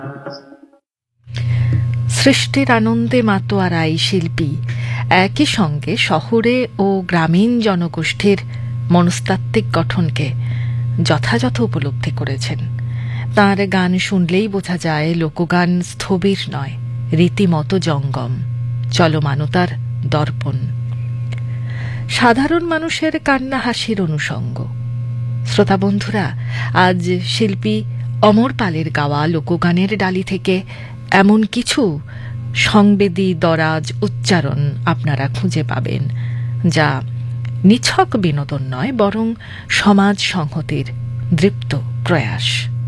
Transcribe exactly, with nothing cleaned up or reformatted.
সৃষ্টির আনন্দে মাতোয়ারা এই শিল্পী একই সঙ্গে শহরে ও গ্রামীণ জনগোষ্ঠীর মনস্তাত্ত্বিক গঠনকে যথাযথ উপলব্ধি করেছেন। তাঁর গান শুনলেই বোঝা যায় লোকগান স্থবির নয়, রীতিমতো জঙ্গম, চলমানতার দর্পণ, সাধারণ মানুষের কান্না হাসির অনুষঙ্গ। শ্রোতা বন্ধুরা, আজ শিল্পী অমর পালের গাওয়া লোকগানের ডালি থেকে এমন কিছু সংবেদী দরাজ উচ্চারণ আপনারা খুঁজে পাবেন, যা নিছক বিনোদন নয়, বরং সমাজ সংহতির দৃপ্ত প্রয়াস।